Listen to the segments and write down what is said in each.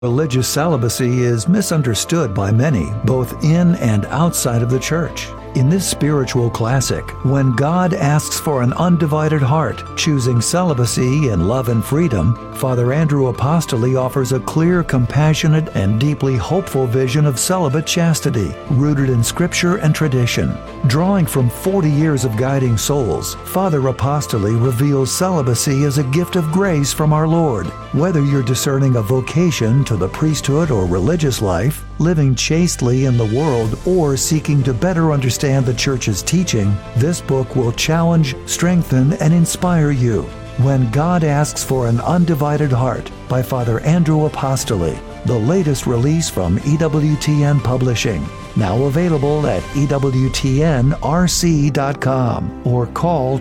Religious celibacy is misunderstood by many, both in and outside of the church. In this spiritual classic, When God Asks for an Undivided Heart, Choosing Celibacy in Love and Freedom, Father Andrew Apostoli offers a clear, compassionate, and deeply hopeful vision of celibate chastity, rooted in Scripture and tradition. Drawing from 40 years of guiding souls, Father Apostoli reveals celibacy as a gift of grace from our Lord. Whether you're discerning a vocation to the priesthood or religious life, living chastely in the world, or seeking to better understand the Church's teaching, this book will challenge, strengthen, and inspire you. When God Asks for an Undivided Heart by Father Andrew Apostoli, the latest release from EWTN Publishing. Now available at EWTNRC.com or call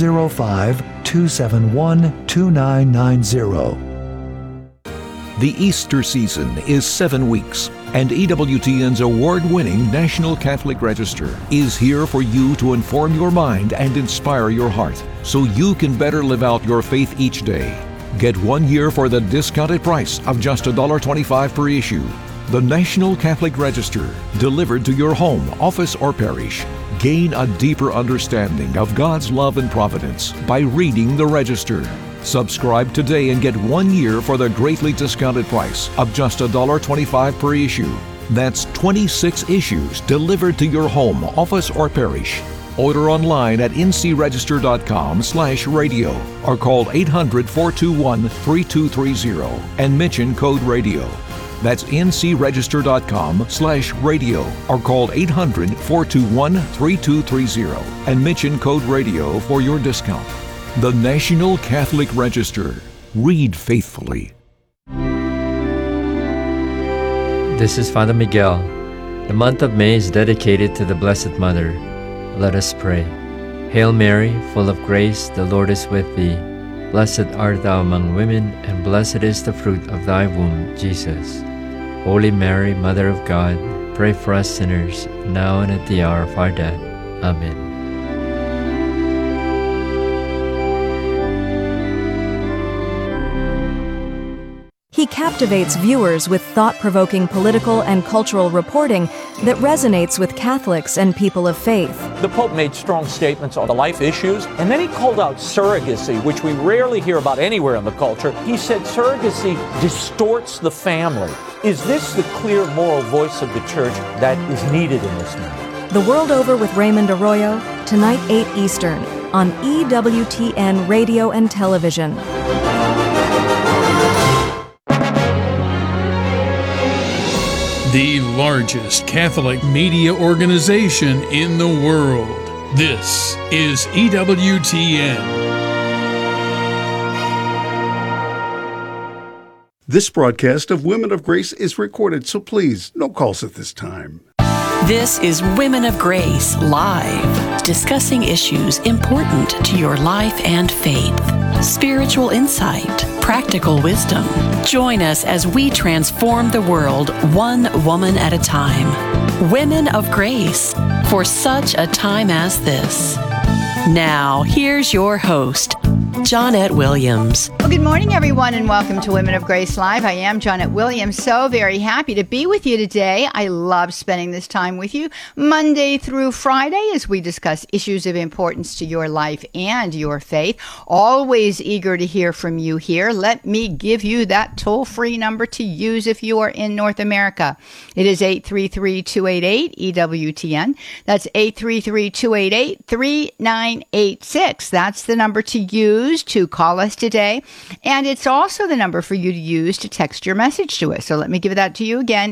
205-271-2990. The Easter season is 7 weeks, and EWTN's award-winning National Catholic Register is here for you to inform your mind and inspire your heart so you can better live out your faith each day. Get 1 year for the discounted price of just $1.25 per issue. The National Catholic Register, delivered to your home, office, or parish. Gain a deeper understanding of God's love and providence by reading the Register. Subscribe today and get 1 year for the greatly discounted price of just $1.25 per issue. That's 26 issues delivered to your home, office, or parish. Order online at ncregister.com/radio or call 800-421-3230 and mention code radio. That's ncregister.com/radio or call 800-421-3230 and mention code radio for your discount. The National Catholic Register. Read faithfully. This is Father Miguel. The month of May is dedicated to the Blessed Mother. Let us pray. Hail Mary, full of grace, the Lord is with thee. Blessed art thou among women, and blessed is the fruit of thy womb, Jesus. Holy Mary, Mother of God, pray for us sinners, now and at the hour of our death. Amen. He captivates viewers with thought-provoking political and cultural reporting that resonates with Catholics and people of faith. The Pope made strong statements on the life issues, and then he called out surrogacy, which we rarely hear about anywhere in the culture. He said surrogacy distorts the family. Is this the clear moral voice of the Church that is needed in this moment? The World Over with Raymond Arroyo, tonight 8 Eastern, on EWTN Radio and Television. The largest Catholic media organization in the world. This is EWTN. This broadcast of Women of Grace is recorded, so please, no calls at this time. This is Women of Grace Live, discussing issues important to your life and faith. Spiritual insight, practical wisdom. Join us as we transform the world one woman at a time. Women of Grace, for such a time as this. Now, here's your host, Johnnette Williams. Well, good morning, everyone, and welcome to Women of Grace Live. I am Johnnette Williams, so very happy to be with you today. I love spending this time with you Monday through Friday as we discuss issues of importance to your life and your faith. Always eager to hear from you here. Let me give you that toll-free number to use if you are in North America. It is 833-288-EWTN. That's 833-288-3986. That's the number to use to call us today. And it's also the number for you to use to text your message to us. So let me give that to you again,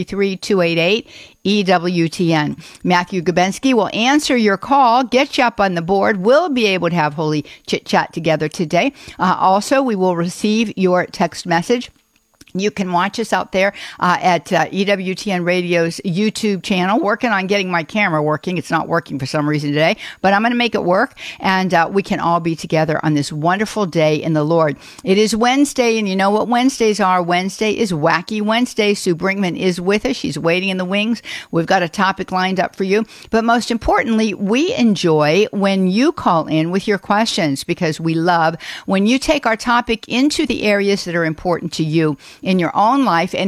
833-288-EWTN. Matthew Gabensky will answer your call, get you up on the board. We'll be able to have holy chit-chat together today. Also, we will receive your text message. You can watch us out there at EWTN Radio's YouTube channel. Working on getting my camera working. It's not working for some reason today, but I'm going to make it work, and we can all be together on this wonderful day in the Lord. It is Wednesday, and you know what Wednesdays are. Wednesday is Wacky Wednesday. Sue Brinkman is with us. She's waiting in the wings. We've got a topic lined up for you, but most importantly, we enjoy when you call in with your questions, because we love when you take our topic into the areas that are important to you. in your own life and